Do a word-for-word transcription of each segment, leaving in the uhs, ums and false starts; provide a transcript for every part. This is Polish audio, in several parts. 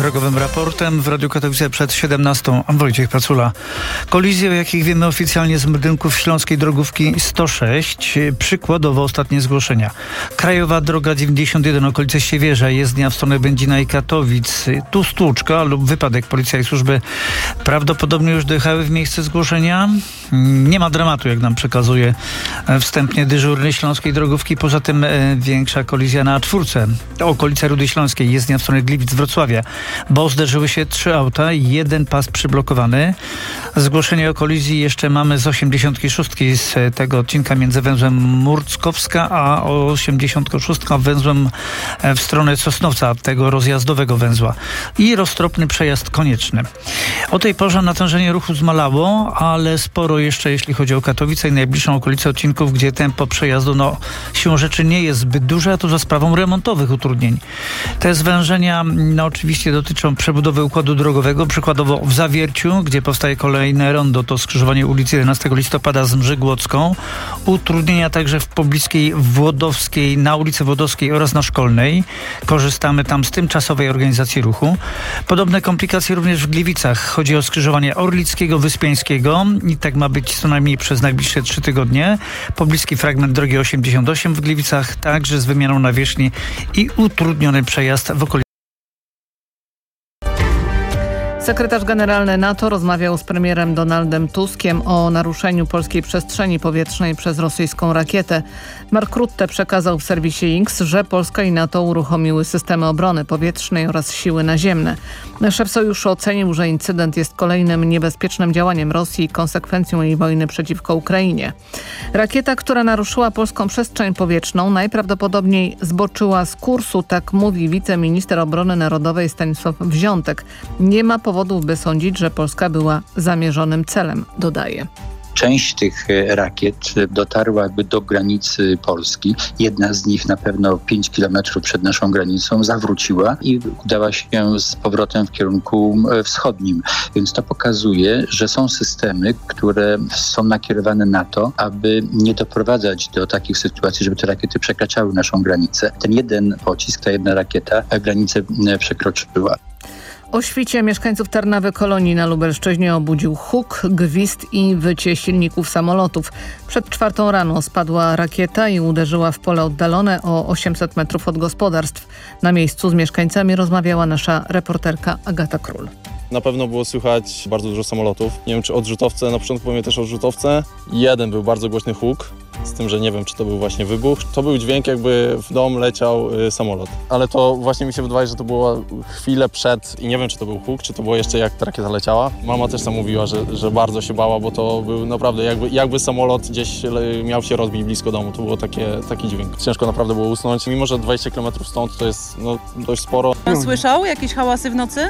drogowym raportem w Radiu Katowice przed siedemnastą. Wojciech Pacula. Kolizje, o jakich wiemy oficjalnie z budynków Śląskiej Drogówki sto sześć. Przykładowo ostatnie zgłoszenia. Krajowa Droga dziewięćdziesiąt jeden, okolice Siewierza, jezdnia w stronę Będzina i Katowic. Tu stłuczka lub wypadek. Policja i służby prawdopodobnie już dojechały w miejsce zgłoszenia. Nie ma dramatu, jak nam przekazuje wstępnie dyżurny Śląskiej Drogówki. Poza tym e, większa kolizja na A cztery. Okolice Rudy Śląskiej, jezdnia w stronę Gliwic, Wrocławia, bo zderzyły się trzy auta i jeden pas przyblokowany. Zgłoszenie o kolizji jeszcze mamy z osiemdziesiątki szóstki, z tego odcinka między węzłem Murckowska a osiemdziesiątką szóstką węzłem w stronę Sosnowca, tego rozjazdowego węzła. I roztropny przejazd konieczny. O tej porze natężenie ruchu zmalało, ale sporo jeszcze, jeśli chodzi o Katowice i najbliższą okolicę odcinków, gdzie tempo przejazdu, no siłą rzeczy nie jest zbyt duże, a to za sprawą remontowych utrudnień. Te zwężenia no, oczywiście dotyczą przebudowy układu drogowego. Przykładowo w Zawierciu, gdzie powstaje kolejne rondo, to skrzyżowanie ulicy jedenastego listopada z Mrzygłocką. Utrudnienia także w pobliskiej Włodowskiej, na ulicy Włodowskiej oraz na Szkolnej. Korzystamy tam z tymczasowej organizacji ruchu. Podobne komplikacje również w Gliwicach. Chodzi o skrzyżowanie Orlickiego, Wyspiańskiego i tak ma być co najmniej przez najbliższe trzy tygodnie. Pobliski fragment drogi osiemdziesiąt osiem w Gliwicach, także z wymianą nawierzchni i utrudniony przejazd w okolicy. Sekretarz generalny NATO rozmawiał z premierem Donaldem Tuskiem o naruszeniu polskiej przestrzeni powietrznej przez rosyjską rakietę. Mark Rutte przekazał w serwisie X, że Polska i NATO uruchomiły systemy obrony powietrznej oraz siły naziemne. Szef sojuszu ocenił, że incydent jest kolejnym niebezpiecznym działaniem Rosji i konsekwencją jej wojny przeciwko Ukrainie. Rakieta, która naruszyła polską przestrzeń powietrzną, najprawdopodobniej zboczyła z kursu, tak mówi wiceminister obrony narodowej Stanisław Wziątek. Nie ma powodów, by sądzić, że Polska była zamierzonym celem, dodaje. Część tych rakiet dotarłaby do granicy Polski. Jedna z nich na pewno pięć kilometrów przed naszą granicą zawróciła i udała się z powrotem w kierunku wschodnim. Więc to pokazuje, że są systemy, które są nakierowane na to, aby nie doprowadzać do takich sytuacji, żeby te rakiety przekraczały naszą granicę. Ten jeden pocisk, ta jedna rakieta granicę przekroczyła. O świcie mieszkańców Tarnawy Kolonii na Lubelszczyźnie obudził huk, gwizd i wycie silników samolotów. Przed czwartą rano spadła rakieta i uderzyła w pole oddalone o osiemset metrów od gospodarstw. Na miejscu z mieszkańcami rozmawiała nasza reporterka Agata Król. Na pewno było słychać bardzo dużo samolotów. Nie wiem, czy odrzutowce, na początku były też odrzutowce. Jeden był bardzo głośny huk, z tym, że nie wiem, czy to był właśnie wybuch. To był dźwięk, jakby w dom leciał y, samolot. Ale to właśnie mi się wydaje, że to było chwilę przed i nie wiem, czy to był huk, czy to było jeszcze jak ta rakieta leciała. Mama też tam mówiła, że, że bardzo się bała, bo to był naprawdę jakby, jakby samolot gdzieś miał się rozbić blisko domu. To było takie, taki dźwięk. Ciężko naprawdę było usnąć. Mimo, że dwadzieścia kilometrów stąd to jest no, dość sporo. Pan słyszał jakieś hałasy w nocy?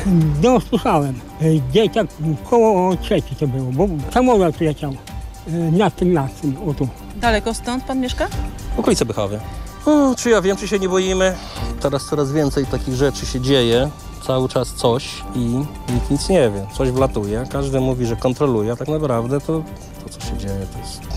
No, słyszałem. Gdzieś tak koło trzeci to było, bo samolot leciał nad tym lasem, o tu. Daleko stąd pan mieszka? Okolice Bychawy. O, czy ja wiem, czy się nie boimy? Teraz coraz więcej takich rzeczy się dzieje. Cały czas coś i nikt nic nie wie. Coś wlatuje. Każdy mówi, że kontroluje, a tak naprawdę to, to co się dzieje, to jest...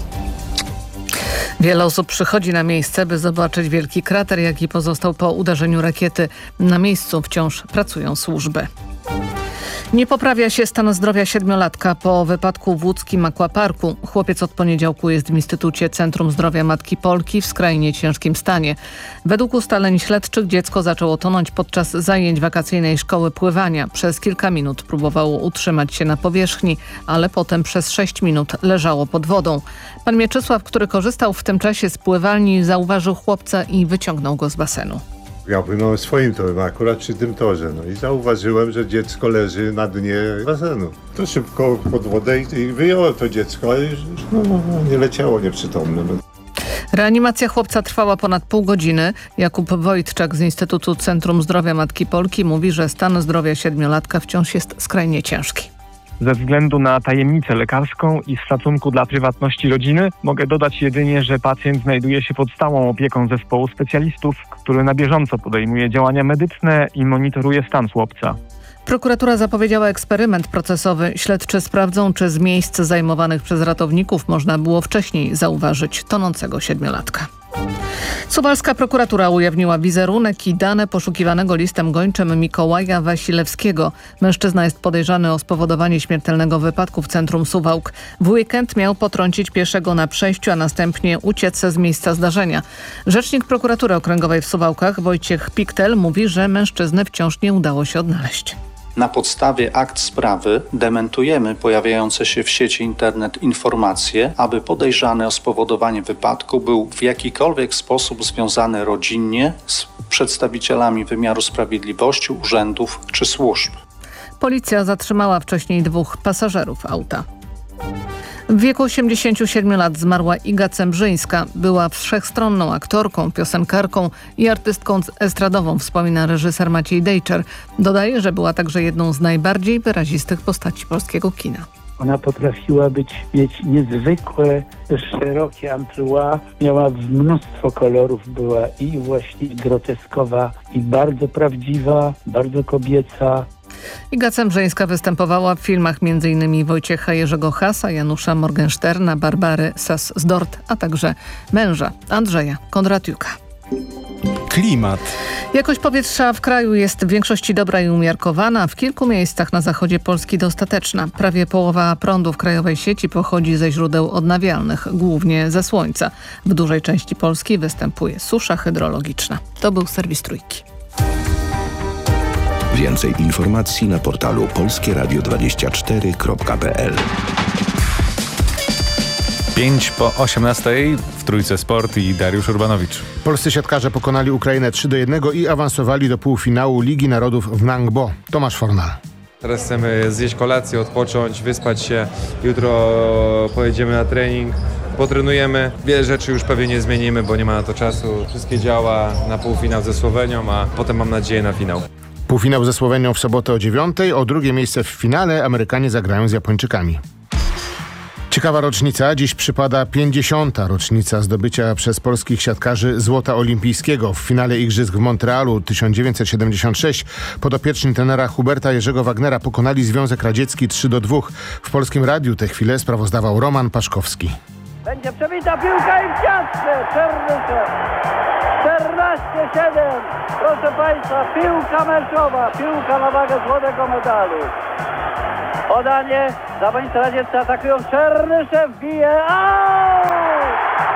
Wiele osób przychodzi na miejsce, by zobaczyć wielki krater, jaki pozostał po uderzeniu rakiety. Na miejscu wciąż pracują służby. Nie poprawia się stan zdrowia siedmiolatka po wypadku w łódzkim aquaparku. Chłopiec od poniedziałku jest w Instytucie Centrum Zdrowia Matki Polki w skrajnie ciężkim stanie. Według ustaleń śledczych dziecko zaczęło tonąć podczas zajęć wakacyjnej szkoły pływania. Przez kilka minut próbowało utrzymać się na powierzchni, ale potem przez sześć minut leżało pod wodą. Pan Mieczysław, który korzystał w tym czasie z pływalni, zauważył chłopca i wyciągnął go z basenu. Ja płynąłem swoim torem, akurat przy tym torze, no i zauważyłem, że dziecko leży na dnie basenu. To szybko pod wodę i wyjąłem to dziecko, ale już no, nie leciało nieprzytomne. Reanimacja chłopca trwała ponad pół godziny. Jakub Wojtczak z Instytutu Centrum Zdrowia Matki Polki mówi, że stan zdrowia siedmiolatka wciąż jest skrajnie ciężki. Ze względu na tajemnicę lekarską i z szacunku dla prywatności rodziny mogę dodać jedynie, że pacjent znajduje się pod stałą opieką zespołu specjalistów, który na bieżąco podejmuje działania medyczne i monitoruje stan chłopca. Prokuratura zapowiedziała eksperyment procesowy. Śledczy sprawdzą, czy z miejsc zajmowanych przez ratowników można było wcześniej zauważyć tonącego siedmiolatka. Suwalska prokuratura ujawniła wizerunek i dane poszukiwanego listem gończym Mikołaja Wasilewskiego. Mężczyzna jest podejrzany o spowodowanie śmiertelnego wypadku w centrum Suwałk. W weekend miał potrącić pieszego na przejściu, a następnie uciec z miejsca zdarzenia. Rzecznik prokuratury okręgowej w Suwałkach Wojciech Piktel mówi, że mężczyznę wciąż nie udało się odnaleźć. Na podstawie akt sprawy dementujemy pojawiające się w sieci internet informacje, aby podejrzany o spowodowanie wypadku był w jakikolwiek sposób związany rodzinnie z przedstawicielami wymiaru sprawiedliwości, urzędów czy służb. Policja zatrzymała wcześniej dwóch pasażerów auta. W wieku osiemdziesięciu siedmiu lat zmarła Iga Cembrzyńska. Była wszechstronną aktorką, piosenkarką i artystką estradową, wspomina reżyser Maciej Dejczer. Dodaje, że była także jedną z najbardziej wyrazistych postaci polskiego kina. Ona potrafiła być, mieć niezwykłe, szerokie amplua. Miała mnóstwo kolorów, była i właśnie groteskowa, i bardzo prawdziwa, bardzo kobieca. Iga Cembrzyńska występowała w filmach m in Wojciecha Jerzego Hasa, Janusza Morgensterna, Barbary Sass-Dort, a także męża Andrzeja Kondratiuka. Klimat. Jakość powietrza w kraju jest w większości dobra i umiarkowana, w kilku miejscach na zachodzie Polski dostateczna. Prawie połowa prądu w krajowej sieci pochodzi ze źródeł odnawialnych, głównie ze słońca. W dużej części Polski występuje susza hydrologiczna. To był serwis Trójki. Więcej informacji na portalu polskie radio dwadzieścia cztery kropka p l. pięć po osiemnastej w Trójce Sport i Dariusz Urbanowicz. Polscy siatkarze pokonali Ukrainę trzy do jednego i awansowali do półfinału Ligi Narodów w Nangbo. Tomasz Fornal. Teraz chcemy zjeść kolację, odpocząć, wyspać się. Jutro pojedziemy na trening, potrenujemy. Wiele rzeczy już pewnie nie zmienimy, bo nie ma na to czasu. Wszystkie działa na półfinał ze Słowenią, a potem mam nadzieję na finał. Półfinał ze Słowenią w sobotę o dziewiątej. O drugie miejsce w finale Amerykanie zagrają z Japończykami. Ciekawa rocznica. Dziś przypada pięćdziesiąta rocznica zdobycia przez polskich siatkarzy złota olimpijskiego. W finale Igrzysk w Montrealu tysiąc dziewięćset siedemdziesiąt sześć podopieczni trenera Huberta Jerzego Wagnera pokonali Związek Radziecki trzy do dwóch. W Polskim Radiu tę chwilę sprawozdawał Roman Paszkowski. Będzie przebita piłka i w ciasne. Czernysze. czternaście siedem. Proszę Państwa, piłka meczowa. Piłka na wagę złotego medalu. Podanie. Zawodnicy radzieccy atakują. Czernysze wbije. Out!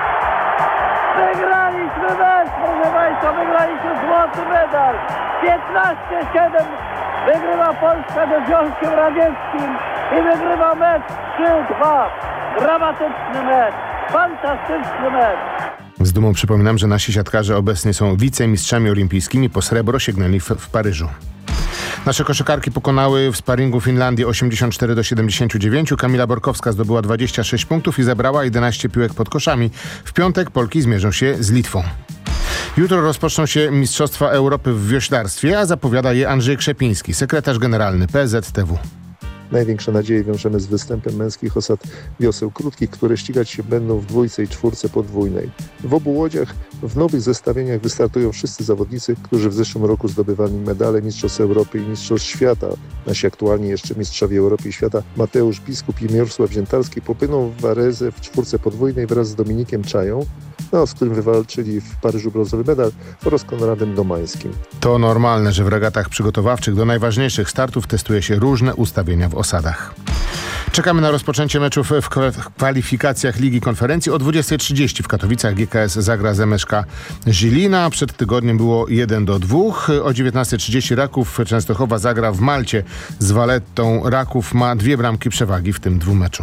Wygraliśmy mecz, proszę Państwa. Wygraliśmy złoty medal. piętnaście siedem. Wygrywa Polska ze Związkiem Radzieckim. I wygrywa mecz trzy dwa. Dramatyczny mecz. Fantastyczny mecz. Z dumą przypominam, że nasi siatkarze obecnie są wicemistrzami olimpijskimi. Po srebro sięgnęli w, w Paryżu. Nasze koszykarki pokonały w sparingu Finlandię osiemdziesiąt cztery do siedemdziesięciu dziewięciu. Kamila Borkowska zdobyła dwadzieścia sześć punktów i zebrała jedenaście piłek pod koszami. W piątek Polki zmierzą się z Litwą. Jutro rozpoczną się Mistrzostwa Europy w wioślarstwie, a zapowiada je Andrzej Krzepiński, sekretarz generalny P Z T W. Największe nadzieje wiążemy z występem męskich osad wioseł krótkich, które ścigać się będą w dwójce i czwórce podwójnej. W obu łodziach w nowych zestawieniach wystartują wszyscy zawodnicy, którzy w zeszłym roku zdobywali medale Mistrzostw Europy i Mistrzostw Świata. Nasi aktualnie jeszcze mistrzowie Europy i Świata Mateusz Biskup i Mirosław Ziętalski popłyną w Varese w czwórce podwójnej wraz z Dominikiem Czają, no, z którym wywalczyli w Paryżu brązowy medal, oraz Konradem Domańskim. To normalne, że w regatach przygotowawczych do najważniejszych startów testuje się różne ustawienia w osadach. Czekamy na rozpoczęcie meczów w kwalifikacjach Ligi Konferencji. O dwudziestej trzydzieści w Katowicach G K S zagra z M S K Żilina. Przed tygodniem było jeden do dwóch. O dziewiętnastej trzydzieści Raków Częstochowa zagra w Malcie z Valettą. Raków ma dwie bramki przewagi w tym dwumeczu.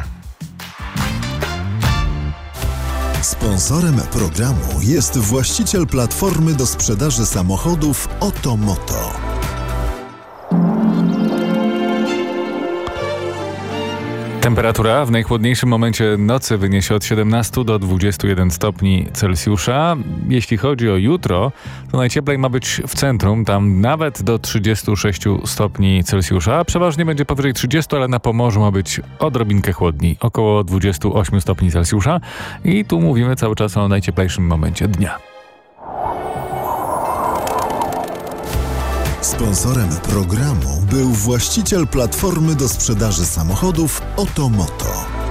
Sponsorem programu jest właściciel platformy do sprzedaży samochodów Otomoto. Temperatura w najchłodniejszym momencie nocy wyniesie od siedemnastu do dwudziestu jeden stopni Celsjusza. Jeśli chodzi o jutro, to najcieplej ma być w centrum, tam nawet do trzydziestu sześciu stopni Celsjusza. Przeważnie będzie powyżej trzydziestu, ale na Pomorzu ma być odrobinkę chłodniej, około dwudziestu ośmiu stopni Celsjusza. I tu mówimy cały czas o najcieplejszym momencie dnia. Sponsorem programu był właściciel platformy do sprzedaży samochodów Otomoto.